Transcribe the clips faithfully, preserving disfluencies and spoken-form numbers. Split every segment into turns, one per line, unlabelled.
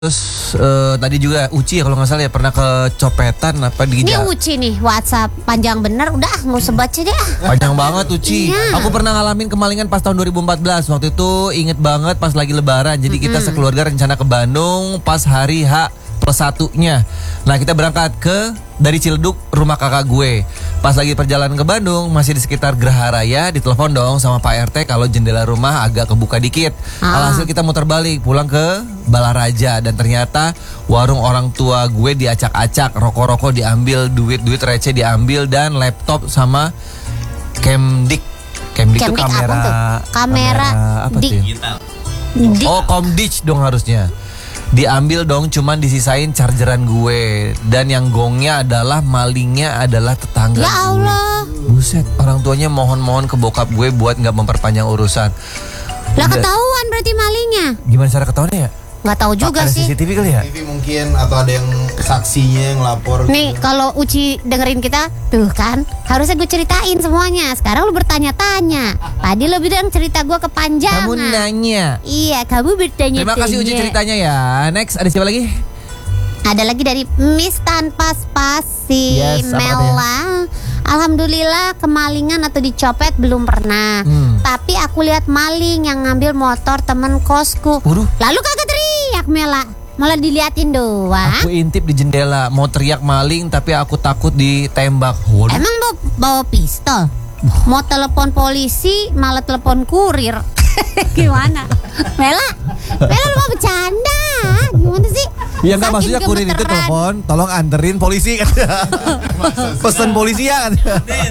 Terus uh, tadi juga Uci ya kalau nggak salah ya pernah kecopetan apa di
Ini Uci nih WhatsApp panjang bener, udah nggak usah baca deh.
Panjang banget Uci.
Iya.
Aku pernah ngalamin kemalingan pas tahun dua ribu empat belas. Waktu itu inget banget pas lagi lebaran. Jadi mm-hmm. kita sekeluarga rencana ke Bandung pas hari H plus satunya. Nah kita berangkat ke dari Ciledug rumah kakak gue. Pas lagi perjalanan ke Bandung masih di sekitar Geraha Raya, ditelepon dong sama Pak R T kalau jendela rumah agak kebuka dikit. Ah. Alhasil kita muter balik pulang ke Balaraja dan ternyata warung orang tua gue diacak-acak, rokok-rokok diambil, duit-duit receh diambil dan laptop sama Camdik. Camdik itu kamera
apa tuh? Kamera,
kamera apa tuh?
Digital.
Oh, Comditch dong harusnya. Diambil dong, cuman disisain chargeran gue. Dan yang gongnya adalah malingnya adalah tetangga
ya Allah.
gue. Buset, orang tuanya mohon-mohon ke bokap gue buat gak memperpanjang urusan.
Lah ketahuan berarti malingnya.
Gimana cara ketahuannya ya?
Nggak tahu juga
ada
sih.
C C T V kali ya?
C C T V mungkin atau ada yang saksinya yang lapor.
Nih
gitu.
kalau Uci dengerin kita, tuh kan harusnya gue ceritain semuanya. Sekarang lu bertanya-tanya. Tadi lu bilang cerita gue kepanjangan.
Kamu nanya.
Iya, kamu bertanya.
Terima kasih Uci ceritanya ya. Next, ada siapa lagi?
Ada lagi dari Miss Tanpa Spasi,
Yes, apa
Mela. Alhamdulillah kemalingan atau dicopet belum pernah.
Hmm.
Tapi aku lihat maling yang ngambil motor temen kosku.
Waduh.
Lalu kagak teriak Mela, malah diliatin doang.
Aku intip di jendela, mau teriak maling tapi aku takut ditembak. Waduh.
Emang bawa, bawa pistol? Mau telepon polisi malah telepon kurir. Gimana? Mela, Mela lu mau bercanda? Gimana sih?
Ya nggak,
Saking
maksudnya kurir itu
gemeteran.
telepon, tolong anterin polisi kan. Pesan polisi ya kan.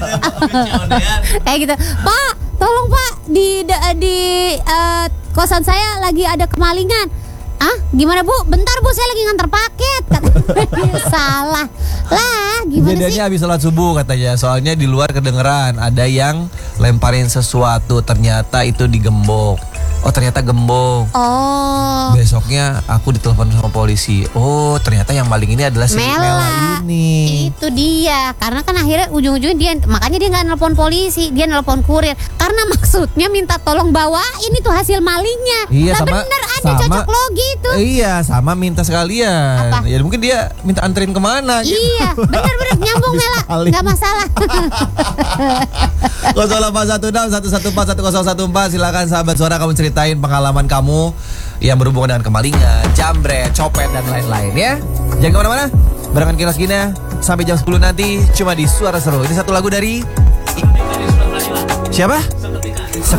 Kayak gitu. Pak, tolong Pak di di uh, kosan saya lagi ada kemalingan. Ah, gimana Bu? Bentar Bu, saya lagi nganter paket. Salah lah, gimana
Kejadiannya
sih?
habis sholat subuh katanya. Soalnya di luar kedengeran ada yang lemparin sesuatu, ternyata itu digembok. Oh ternyata gembok.
Oh,
Besoknya aku ditelepon sama polisi. Oh ternyata yang maling ini adalah si
Mela.
Mela ini.
Itu dia. Karena kan akhirnya ujung-ujungnya dia, makanya dia nggak nelpon polisi, dia nelpon kurir. Karena maksudnya minta tolong bawain itu hasil malingnya.
Iya,
nah
sama-
bener ada
sama-
cocok logi itu.
Iya sama minta sekalian.
Apa?
Ya mungkin dia minta anterin kemana gitu.
Iya, bener-bener nyambung Mela,
maling.
nggak masalah.
nol delapan satu enam satu satu empat satu nol satu empat. Silakan sahabat suara kamu ceritain pengalaman kamu yang berhubungan dengan kemalingan, jambret, copet dan lain-lain ya. Jangan kemana-mana. Barengan Kilas Gina sampai jam sepuluh nanti cuma di Suara Seru. Ini satu lagu dari siapa?